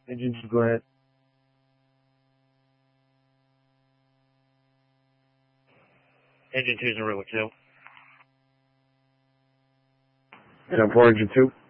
Engine 2, go ahead. Engine 2's in route with 2. 10-4, Engine 2.